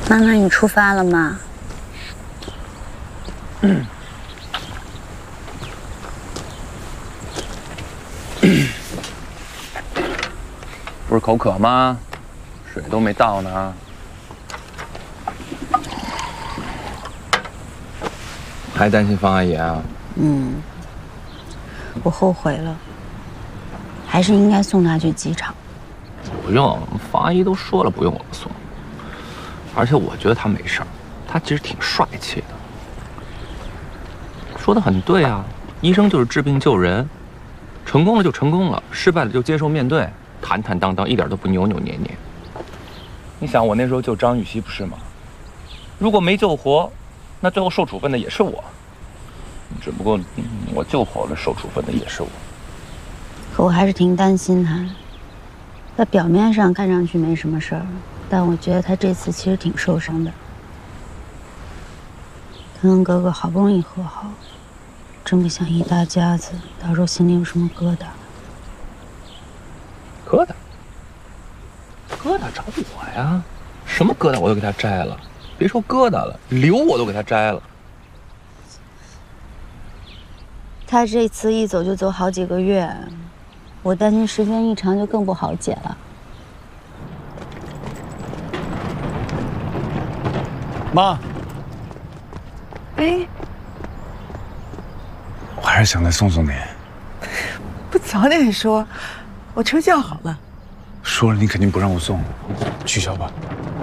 妈妈，你出发了吗？ 不是口渴吗？水都没倒呢。还担心方阿姨啊？ 我后悔了，还是应该送她去机场。 不用，方阿姨都说了不用我送。而且我觉得他没事儿，他其实挺帅气的。说的很对啊，医生就是治病救人，成功了就成功了，失败了就接受面对，坦坦荡荡，一点都不扭扭捏捏。你想我那时候救张雨绮不是吗？如果没救活，那最后受处分的也是我。只不过我救活了，受处分的也是我。 可我还是挺担心她。在表面上看上去没什么事儿，但我觉得她这次其实挺受伤的。跟哥哥好不容易和好，这么想一大家子，到时候心里有什么疙瘩？ 疙瘩？疙瘩找我呀？什么疙瘩我都给他摘了，别说疙瘩了，瘤我都给他摘了。 他这次一走就走好几个月，我担心时间一长就更不好解了。 妈， 哎， 我还是想再送送你。 不早点说，我车叫好了。 说了你肯定不让我送，取消吧。